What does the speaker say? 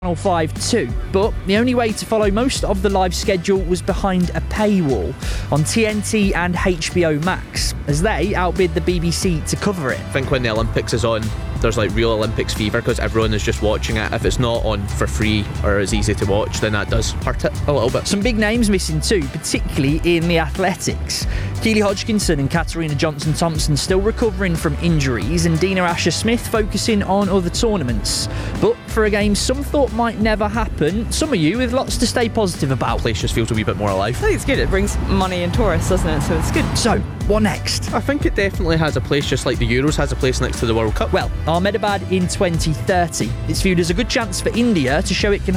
Channel 5 too, but the only way to follow most of the live schedule was behind a paywall on TNT and HBO Max, as they outbid the BBC to cover it. I think when the Olympics is on, there's like real Olympics fever because everyone is just watching it. If it's not on for free or is easy to watch, then that does hurt it a little bit. Some big names missing too, particularly in the athletics. Keely Hodgkinson and Katarina Johnson-Thompson still recovering from injuries, and Dina Asher-Smith focusing on other tournaments. But for a game some thought might never happen, some of you with lots to stay positive about. The place just feels a wee bit more alive. I think it's good. It brings money and tourists, doesn't it? So it's good. So, what next? I think it definitely has a place, just like the Euros has a place next to the World Cup. Well, Ahmedabad in 2030. It's viewed as a good chance for India to show it can